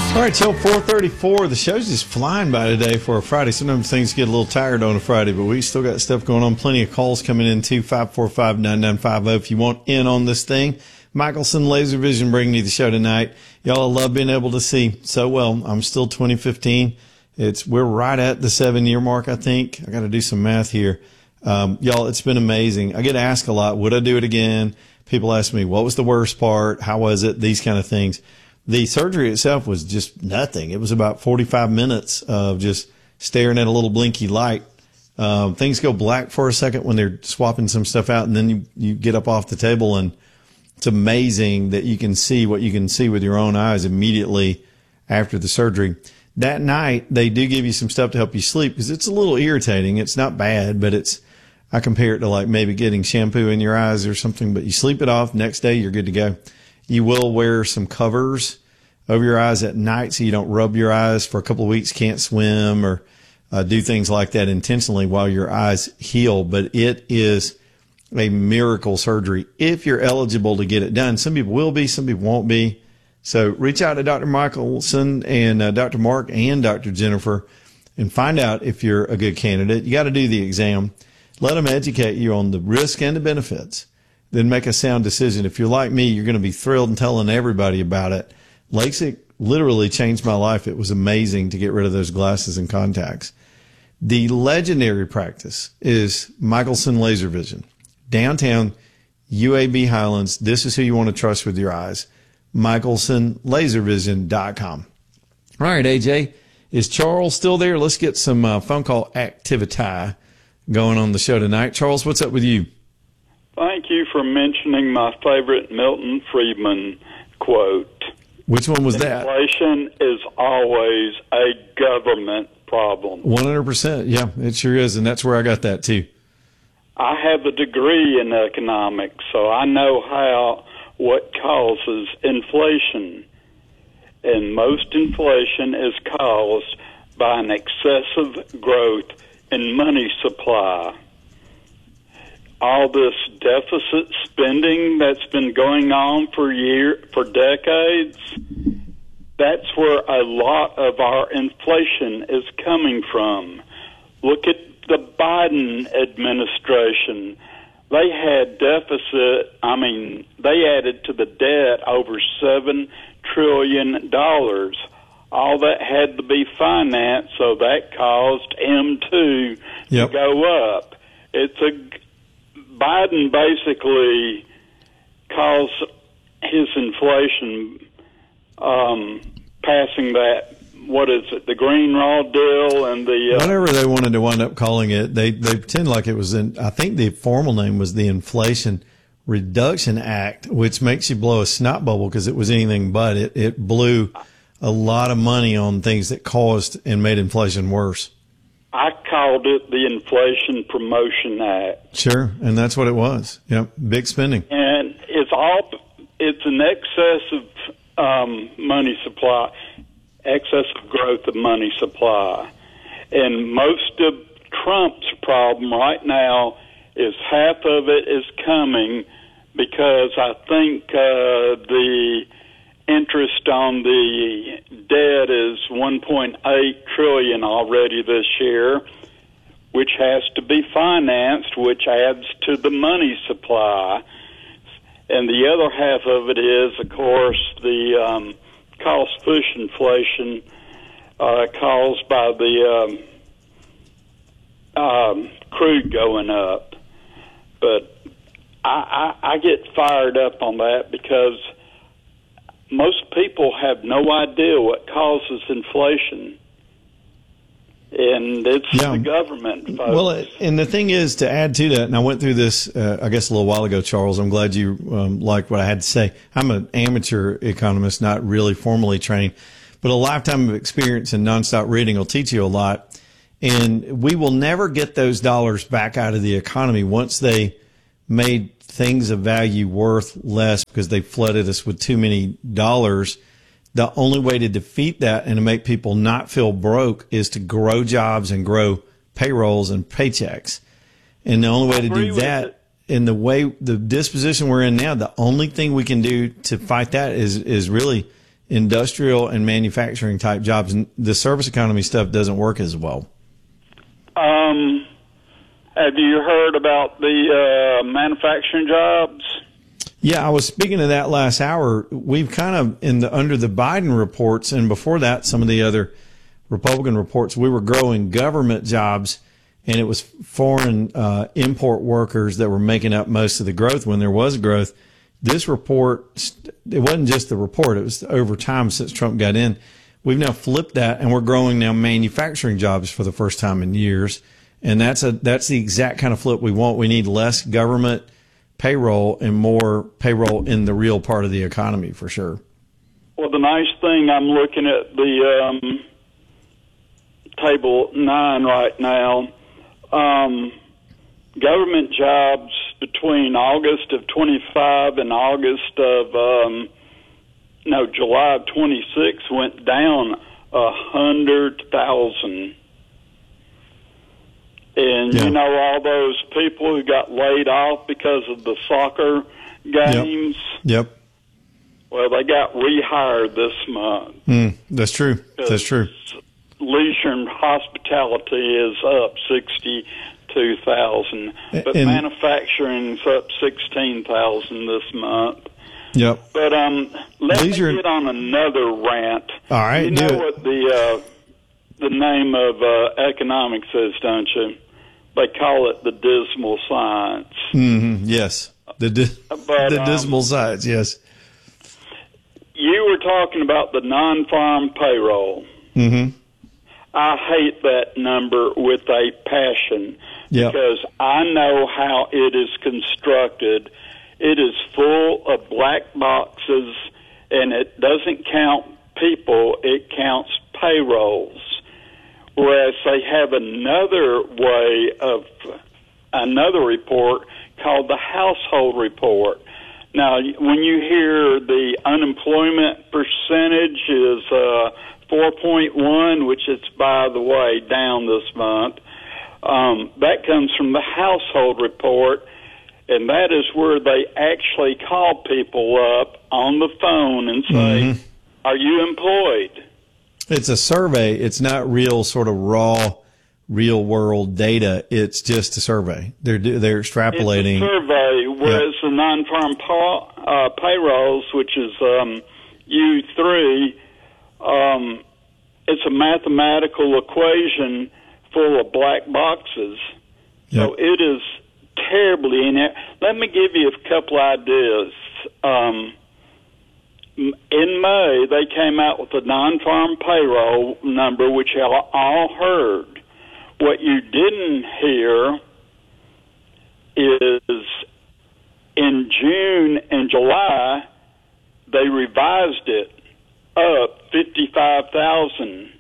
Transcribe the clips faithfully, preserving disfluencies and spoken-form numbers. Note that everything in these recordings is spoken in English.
All right, till four thirty-four. The show's just flying by today for a Friday. Sometimes things get a little tired on a Friday, but we still got stuff going on. Plenty of calls coming in, too. five four five, nine nine five zero if you want in on this thing. Michelson Laser Vision bringing you the show tonight. Y'all love being able to see so well. I'm still twenty fifteen. It's We're right at the seven-year mark, I think. I got to do some math here. Um, y'all, it's been amazing. I get asked a lot, would I do it again? People ask me, what was the worst part? How was it? These kind of things. The surgery itself was just nothing. It was about forty-five minutes of just staring at a little blinky light. Um, things go black for a second when they're swapping some stuff out, and then you, you get up off the table, and it's amazing that you can see what you can see with your own eyes immediately after the surgery. That night, they do give you some stuff to help you sleep because it's a little irritating. It's not bad, but it's, I compare it to like maybe getting shampoo in your eyes or something, but you sleep it off. Next day, you're good to go. You will wear some covers over your eyes at night so you don't rub your eyes for a couple of weeks, can't swim or uh, do things like that intentionally while your eyes heal. But it is a miracle surgery if you're eligible to get it done. Some people will be, some people won't be. So reach out to Doctor Michelson and uh, Doctor Mark and Doctor Jennifer and find out if you're a good candidate. You got to do the exam. Let them educate you on the risk and the benefits. Then make a sound decision. If you're like me, you're going to be thrilled and telling everybody about it. LASIK literally changed my life. It was amazing to get rid of those glasses and contacts. The legendary practice is Michelson Laser Vision. Downtown U A B Highlands. This is who you want to trust with your eyes. Michelson Laser Vision dot com. All right, A J, is Charles still there? Let's get some uh, phone call activity going on the show tonight. Charles, what's up with you? Thank you for mentioning my favorite Milton Friedman quote. Which one was that? Inflation is always a government problem. one hundred percent. Yeah, it sure is. And that's where I got that, too. I have a degree in economics, so I know how what causes inflation. And most inflation is caused by an excessive growth in money supply. All this deficit spending that's been going on for year for decades, that's where a lot of our inflation is coming from. Look at the Biden administration. They had deficit, I mean, they added to the debt over seven trillion dollars. All that had to be financed, so that caused M two yep. to go up. It's a Biden basically caused his inflation um, passing that, what is it, the Greenlaw deal and the... Uh, Whatever they wanted to wind up calling it, they, they pretend like it was, in, I think the formal name was the Inflation Reduction Act, which makes you blow a snot bubble because it was anything but. It, it blew a lot of money on things that caused and made inflation worse. I called it the Inflation Promotion Act. Sure, and that's what it was. Yep, big spending. And it's all it's an excessive um, money supply, excessive growth of money supply. And most of Trump's problem right now is half of it is coming because I think uh, the interest on the debt is one point eight trillion dollars already this year, which has to be financed, which adds to the money supply. And the other half of it is, of course, the um, cost-push inflation uh, caused by the um, um, crude going up. But I, I, I get fired up on that because most people have no idea what causes inflation, and it's yeah. the government, folks. Well, and the thing is, to add to that, and I went through this, uh, I guess, a little while ago, Charles. I'm glad you um, liked what I had to say. I'm an amateur economist, not really formally trained, but a lifetime of experience and nonstop reading will teach you a lot. And we will never get those dollars back out of the economy once they made things of value worth less because they flooded us with too many dollars. The only way to defeat that and to make people not feel broke is to grow jobs and grow payrolls and paychecks. And the only way to do that, in the way, the disposition we're in now, the only thing we can do to fight that is, is really industrial and manufacturing type jobs. And the service economy stuff doesn't work as well. Um, have you heard about the uh, manufacturing jobs? Yeah, I was speaking of that last hour. We've kind of, in the under the Biden reports, and before that, some of the other Republican reports, we were growing government jobs, and it was foreign uh, import workers that were making up most of the growth when there was growth. This report, it wasn't just the report, it was over time since Trump got in. We've now flipped that, and we're growing now manufacturing jobs for the first time in years. And that's a that's the exact kind of flip we want. We need less government payroll and more payroll in the real part of the economy, for sure. Well, the nice thing, I'm looking at the um, table nine right now. Um, government jobs between August of twenty-five and August of um, no July of twenty-six went down a hundred thousand. And, yeah. you know, all those people who got laid off because of the soccer games. Yep. yep. Well, they got rehired this month. Mm, that's true. That's true. Leisure and hospitality is up sixty-two thousand, but and, manufacturing's up sixteen thousand this month. Yep. But um, let Leisure me get on another rant. All right. You know do what the uh, the name of uh, economics is, don't you? They call it the dismal science. Mm-hmm. Yes, the di- but, the um, dismal science. Yes. You were talking about the non-farm payroll. Mm-hmm. I hate that number with a passion yep. because I know how it is constructed. It is full of black boxes, and it doesn't count people, it counts payrolls. Whereas they have another way of, another report called the household report. Now, when you hear the unemployment percentage is uh, four point one, which is, by the way, down this month, um, that comes from the household report, and that is where they actually call people up on the phone and say, mm-hmm. are you employed? It's a survey. It's not real sort of raw, real world data. It's just a survey. They're they're extrapolating. It's a survey, whereas yep. the non-farm pa- uh, payrolls, which is um, U three, um, it's a mathematical equation full of black boxes. Yep. So it is terribly inept. Let me give you a couple ideas. Um, In May, they came out with a non-farm payroll number, which you all heard. What you didn't hear is in June and July, they revised it up fifty-five thousand.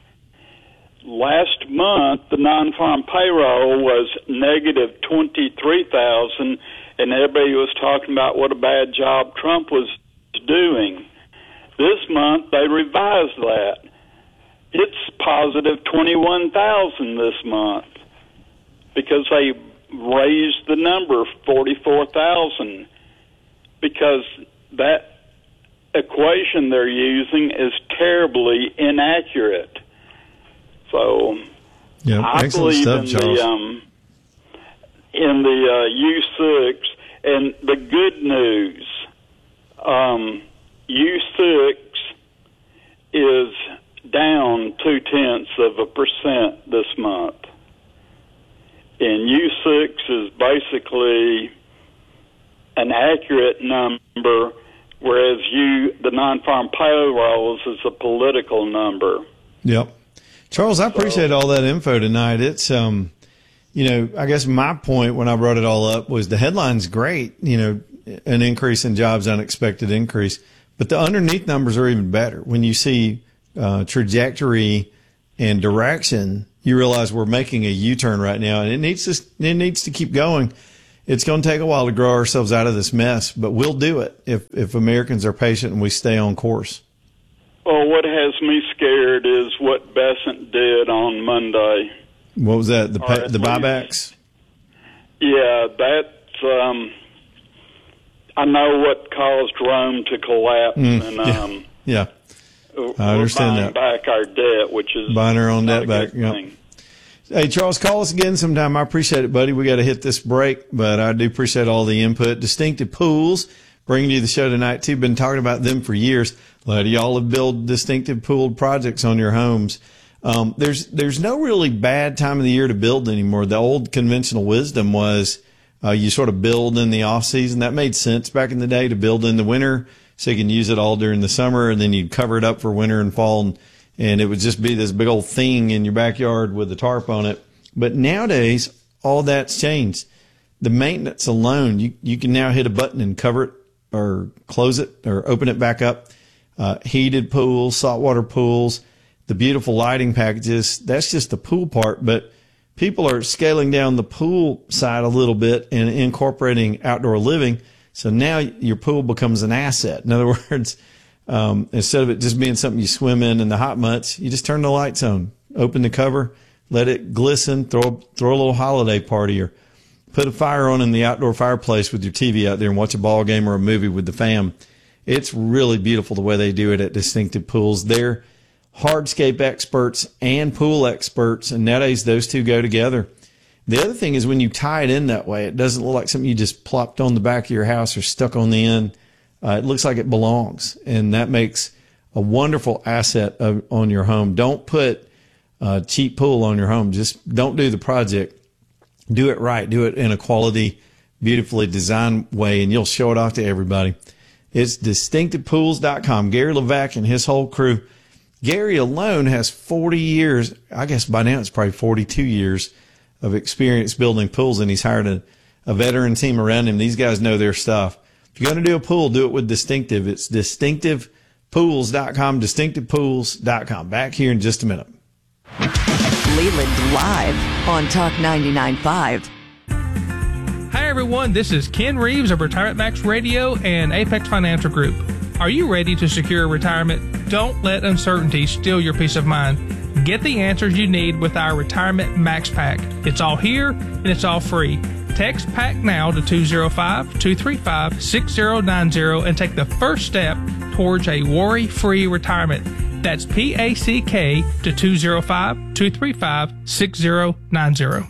Last month, the non-farm payroll was negative twenty-three thousand, and everybody was talking about what a bad job Trump was doing. This month they revised that. It's positive twenty-one thousand this month because they raised the number forty-four thousand, because that equation they're using is terribly inaccurate. So yeah, I believe stuff, in Charles. the um, in the uh, U six, and the good news. Um, U six is down two tenths of a percent this month, and U six is basically an accurate number, whereas U the non-farm payrolls is a political number. Yep, Charles, I appreciate so, all that info tonight. It's um, you know, I guess my point when I brought it all up was the headline's great. You know, an increase in jobs, unexpected increase. But the underneath numbers are even better. When you see uh, trajectory and direction, you realize we're making a U-turn right now, and it needs to it needs to keep going. It's going to take a while to grow ourselves out of this mess, but we'll do it if if Americans are patient and we stay on course. Well, what has me scared is what Bessent did on Monday. What was that? The pay, the buybacks? Yeah, that's. Um, I know what caused Rome to collapse, mm, and yeah. um, Yeah. I understand that. Buying back our debt, which is buying our own debt back. Yep. Hey, Charles, call us again sometime. I appreciate it, buddy. We got to hit this break, but I do appreciate all the input. Distinctive Pools bringing you the show tonight too. Been talking about them for years. A lot of y'all have built distinctive pooled projects on your homes. Um, there's there's no really bad time of the year to build anymore. The old conventional wisdom was uh, you sort of build in the off season. That made sense back in the day, to build in the winter so you can use it all during the summer, and then you'd cover it up for winter and fall, and, and it would just be this big old thing in your backyard with a tarp on it. But nowadays, all that's changed. The maintenance alone, you, you can now hit a button and cover it or close it or open it back up. Uh, heated pools, saltwater pools, the beautiful lighting packages. That's just the pool part, but people are scaling down the pool side a little bit and incorporating outdoor living. So now your pool becomes an asset. In other words, um, instead of it just being something you swim in in the hot months, you just turn the lights on, open the cover, let it glisten, throw, throw a little holiday party, or put a fire on in the outdoor fireplace with your T V out there and watch a ball game or a movie with the fam. It's really beautiful the way they do it at Distinctive Pools. They're hardscape experts and pool experts, and nowadays those two go together. The other thing is when you tie it in that way, it doesn't look like something you just plopped on the back of your house or stuck on the end. Uh, it looks like it belongs, and that makes a wonderful asset of, on your home. Don't put a cheap pool on your home. Just don't do the project. Do it right. Do it in a quality, beautifully designed way, and you'll show it off to everybody. It's distinctive pools dot com. Gary Levac and his whole crew. Gary alone has forty years, I guess by now it's probably forty-two years of experience building pools, and he's hired a, a veteran team around him. These guys know their stuff. If you're going to do a pool, do it with Distinctive. It's distinctive pools dot com, distinctive pools dot com. Back here in just a minute. Leland Live on Talk ninety-nine point five. Hi, everyone. This is Ken Reeves of Retirement Max Radio and Apex Financial Group. Are you ready to secure retirement? Don't let uncertainty steal your peace of mind. Get the answers you need with our Retirement Max Pack. It's all here, and it's all free. Text PACK now to two oh five, two three five, six oh nine oh and take the first step towards a worry-free retirement. That's P A C K to two oh five, two three five, six oh nine oh.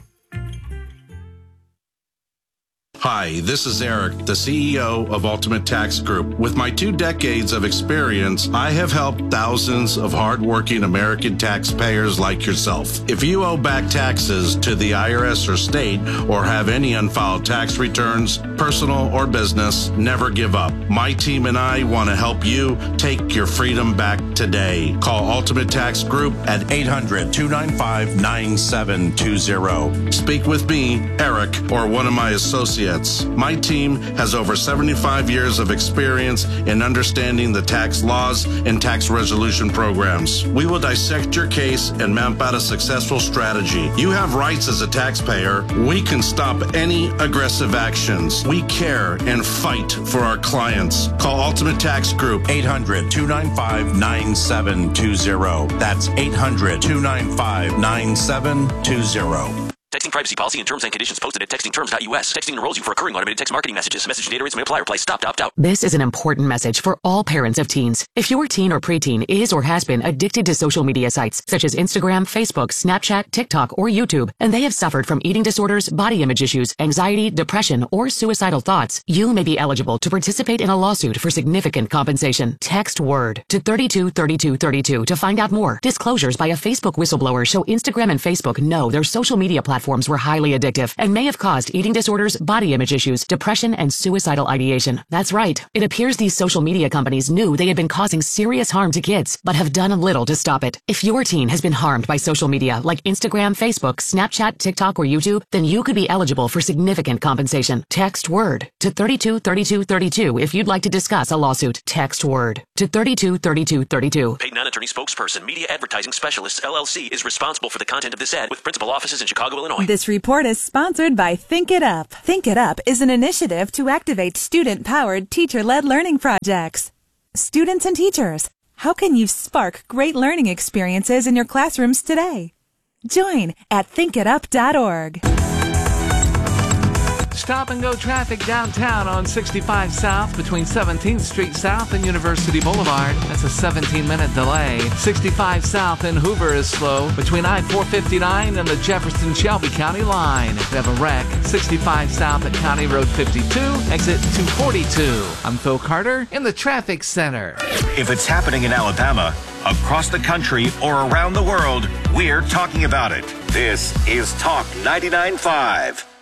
Hi, this is Eric, the C E O of Ultimate Tax Group. With my two decades of experience, I have helped thousands of hardworking American taxpayers like yourself. If you owe back taxes to the I R S or state, or have any unfiled tax returns, personal or business, never give up. My team and I want to help you take your freedom back today. Call Ultimate Tax Group at eight hundred, two nine five, nine seven two zero. Speak with me, Eric, or one of my associates. My team has over seventy-five years of experience in understanding the tax laws and tax resolution programs. We will dissect your case and map out a successful strategy. You have rights as a taxpayer. We can stop any aggressive actions. We care and fight for our clients. Call Ultimate Tax Group, eight hundred, two nine five, nine seven two zero. That's eight hundred, two nine five, nine seven two zero. Texting privacy policy and terms and conditions posted at texting terms dot U S. Texting enrolls you for recurring automated text marketing messages. Message data rates may apply or apply. Stop to opt out. This is an important message for all parents of teens. If your teen or preteen is or has been addicted to social media sites such as Instagram, Facebook, Snapchat, TikTok, or YouTube, and they have suffered from eating disorders, body image issues, anxiety, depression, or suicidal thoughts, you may be eligible to participate in a lawsuit for significant compensation. Text WORD to thirty-two thirty-two thirty-two to find out more. Disclosures by a Facebook whistleblower show Instagram and Facebook know their social media platforms were highly addictive and may have caused eating disorders, body image issues, depression, and suicidal ideation. That's right. It appears these social media companies knew they had been causing serious harm to kids, but have done little to stop it. If your teen has been harmed by social media like Instagram, Facebook, Snapchat, TikTok, or YouTube, then you could be eligible for significant compensation. Text WORD to thirty-two thirty-two thirty-two if you'd like to discuss a lawsuit. Text WORD to thirty-two thirty-two thirty-two. Paid non-attorney spokesperson, Media Advertising Specialists, L L C, is responsible for the content of this ad with principal offices in Chicago, Illinois. This report is sponsored by Think It Up. Think It Up is an initiative to activate student-powered, teacher-led learning projects. Students and teachers, how can you spark great learning experiences in your classrooms today? Join at think it up dot org. Stop and go traffic downtown on sixty-five South between seventeenth Street South and University Boulevard. That's a seventeen minute delay. sixty-five South in Hoover is slow between I four fifty-nine and the Jefferson-Shelby County line. We have a wreck. sixty-five South at County Road fifty-two, exit two forty-two. I'm Phil Carter in the Traffic Center. If it's happening in Alabama, across the country, or around the world, we're talking about it. This is Talk ninety-nine point five.